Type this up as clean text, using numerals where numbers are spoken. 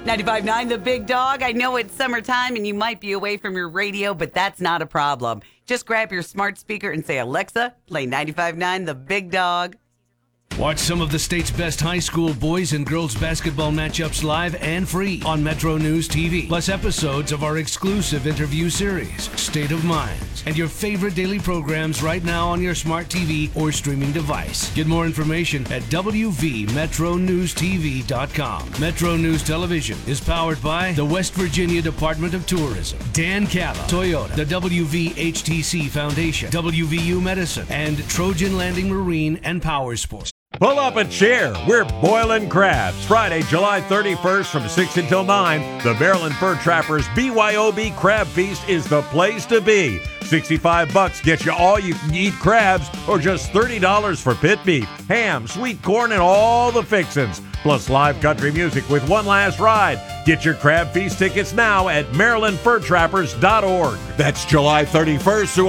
95.9 The Big Dog. I know it's summertime and you might be away from your radio, but that's not a problem. Just grab your smart speaker and say, Alexa, play 95.9 The Big Dog. Watch some of the state's best high school boys and girls basketball matchups live and free on Metro News TV. Plus episodes of our exclusive interview series, State of Minds, and your favorite daily programs right now on your smart TV or streaming device. Get more information at wvmetronewstv.com. Metro News Television is powered by the West Virginia Department of Tourism, Dan Cava, Toyota, the WVHTC Foundation, WVU Medicine, and Trojan Landing Marine and Power Sports. Pull up a chair. We're boiling crabs. Friday, July 31st from 6 until 9. The Maryland Fur Trappers BYOB Crab Feast is the place to be. $65 gets you all you can eat crabs, or just $30 for pit beef, ham, sweet corn, and all the fixins. Plus live country music with one last ride. Get your Crab Feast tickets now at MarylandFurTrappers.org. That's July 31st through